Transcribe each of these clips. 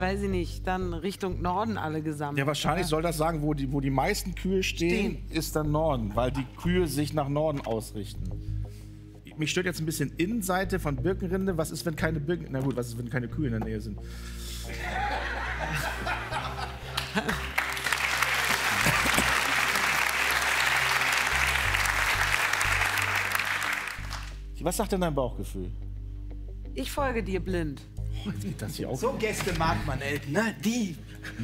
weiß ich nicht, dann Richtung Norden alle gesamt. Ja, wahrscheinlich soll das sagen, wo die meisten Kühe stehen, ist dann Norden, weil die Kühe sich nach Norden ausrichten. Mich stört jetzt ein bisschen Innenseite von Birkenrinde. Was ist, wenn keine Birken... Na gut, was ist, wenn keine Kühe in der Nähe sind? Was sagt denn dein Bauchgefühl? Ich folge dir blind. Oh, jetzt geht das hier auf. So Gäste mag man, Elton, ne? Die.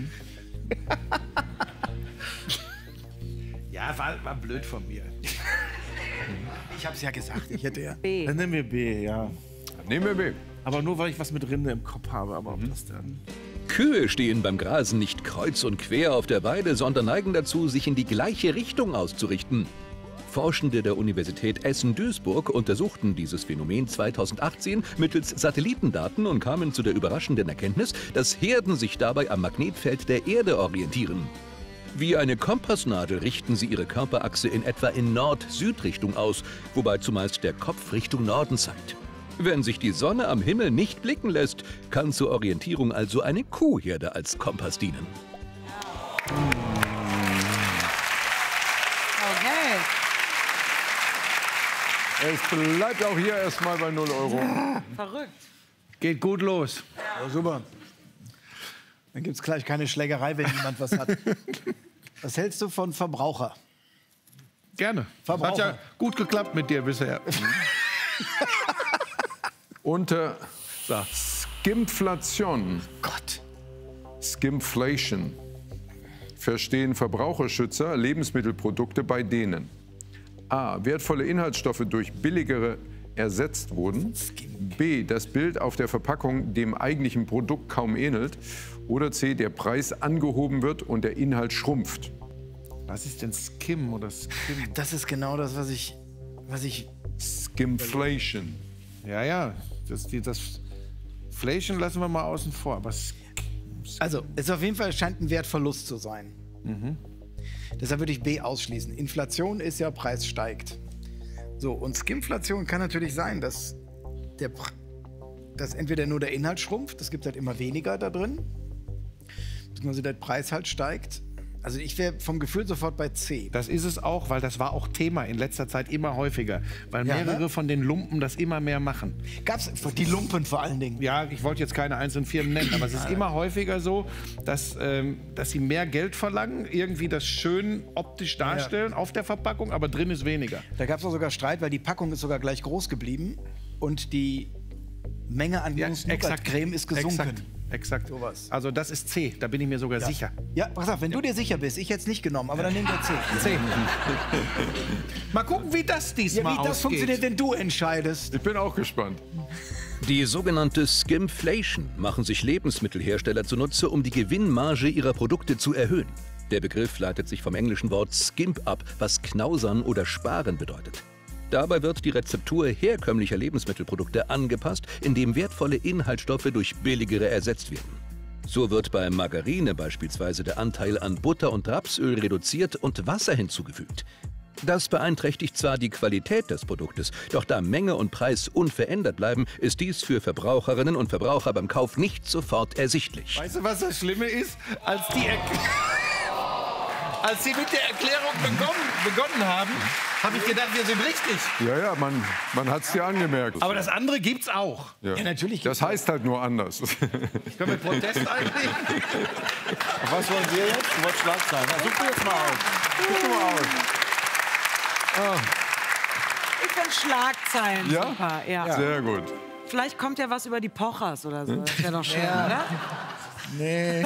Ja, war blöd von mir. Ich hab's ja gesagt, ich hätte ja. B. Dann nehmen wir B, ja. Nehmen wir B. Aber nur, weil ich was mit Rinde im Kopf habe. Aber ob das dann... Kühe stehen beim Grasen nicht kreuz und quer auf der Weide, sondern neigen dazu, sich in die gleiche Richtung auszurichten. Forschende der Universität Essen-Duisburg untersuchten dieses Phänomen 2018 mittels Satellitendaten und kamen zu der überraschenden Erkenntnis, dass Herden sich dabei am Magnetfeld der Erde orientieren. Wie eine Kompassnadel richten sie ihre Körperachse in etwa in Nord-Süd-Richtung aus, wobei zumeist der Kopf Richtung Norden zeigt. Wenn sich die Sonne am Himmel nicht blicken lässt, kann zur Orientierung also eine Kuhherde als Kompass dienen. Okay. Es bleibt auch hier erstmal bei 0 Euro. Verrückt. Geht gut los. Ja, super. Dann gibt's gleich keine Schlägerei, wenn jemand was hat. Was hältst du von Verbraucher? Gerne. Verbraucher. Hat ja gut geklappt mit dir bisher. Unter Skimflation, Gott. Skimflation, verstehen Verbraucherschützer Lebensmittelprodukte, bei denen a. wertvolle Inhaltsstoffe durch billigere ersetzt wurden, b. das Bild auf der Verpackung dem eigentlichen Produkt kaum ähnelt oder c. der Preis angehoben wird und der Inhalt schrumpft. Was ist denn Skim oder Skim? Das ist genau das, was ich Skimflation. Ja, das Inflation lassen wir mal außen vor. Aber Also, es auf jeden Fall scheint ein Wertverlust zu sein. Deshalb würde ich B ausschließen. Inflation ist ja, Preis steigt. So, und Skimflation kann natürlich sein, dass entweder nur der Inhalt schrumpft, es gibt halt immer weniger da drin, beziehungsweise der Preis halt steigt. Also ich wäre vom Gefühl sofort bei C. das ist es auch, weil das war auch Thema in letzter Zeit immer häufiger. Weil Ja, mehrere ne? von den Lumpen das immer mehr machen. Gab's die Lumpen vor allen Dingen? Ja, ich wollte jetzt keine einzelnen Firmen nennen, aber es ist immer häufiger so, dass sie mehr Geld verlangen, irgendwie das schön optisch darstellen auf der Verpackung, aber drin ist weniger. Da gab es auch sogar Streit, weil die Packung ist sogar gleich groß geblieben und die Menge an Nuss-Nougat-Creme ist gesunken. Exakt. Sowas. Also das ist C, da bin ich mir sogar sicher. Ja, pass auf, wenn du dir sicher bist, ich hätte es nicht genommen, aber dann nimm der C. C. Mal gucken, wie das diesmal Ja, wie das funktioniert, wenn du entscheidest. Ich bin auch gespannt. Die sogenannte Skimflation machen sich Lebensmittelhersteller zunutze, um die Gewinnmarge ihrer Produkte zu erhöhen. Der Begriff leitet sich vom englischen Wort skimp ab, was knausern oder sparen bedeutet. Dabei wird die Rezeptur herkömmlicher Lebensmittelprodukte angepasst, indem wertvolle Inhaltsstoffe durch billigere ersetzt werden. So wird bei Margarine beispielsweise der Anteil an Butter und Rapsöl reduziert und Wasser hinzugefügt. Das beeinträchtigt zwar die Qualität des Produktes, doch da Menge und Preis unverändert bleiben, ist dies für Verbraucherinnen und Verbraucher beim Kauf nicht sofort ersichtlich. Weißt du, was das Schlimme ist? Als sie mit der Erklärung begonnen haben, habe ich gedacht, wir sind richtig. Ja, man hat es dir angemerkt. Aber das andere gibt's auch. Ja. Ja, natürlich gibt's Das heißt halt nur anders. Können wir Protest eigentlich? Was wollen wir jetzt? Du wolltest Schlagzeilen. Such dir jetzt mal aus. Such dir mal aus. Ich finde Schlagzeilen Ja? super. Ja. Sehr gut. Vielleicht kommt ja was über die Pochers oder so. Das wäre doch schön, oder? Nee.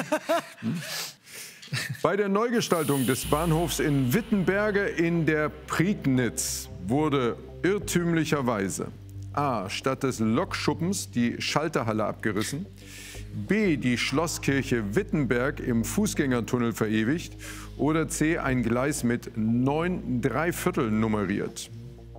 Bei der Neugestaltung des Bahnhofs in Wittenberge in der Prignitz wurde irrtümlicherweise a. statt des Lokschuppens die Schalterhalle abgerissen, b. die Schlosskirche Wittenberg im Fußgängertunnel verewigt oder c. ein Gleis mit 9¾ nummeriert.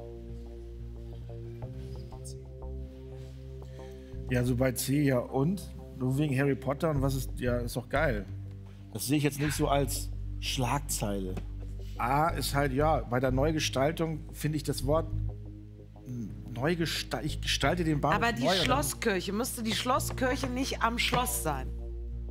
Ja, so bei C, ja und? Nur wegen Harry Potter und was ist, ja, ist doch geil. Das sehe ich jetzt nicht so als Schlagzeile. A ist halt, ja, bei der Neugestaltung finde ich das Wort ich gestalte den Bahnhof Aber die neu. Schlosskirche, müsste die Schlosskirche nicht am Schloss sein?